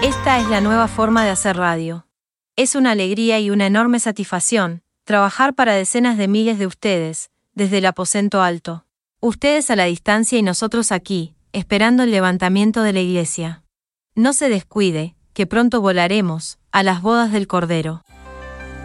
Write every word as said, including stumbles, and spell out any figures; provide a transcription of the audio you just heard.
Esta es la nueva forma de hacer radio. Es una alegría y una enorme satisfacción trabajar para decenas de miles de ustedes, desde el aposento alto. Ustedes a la distancia y nosotros aquí, esperando el levantamiento de la iglesia. No se descuide, que pronto volaremos a las bodas del Cordero.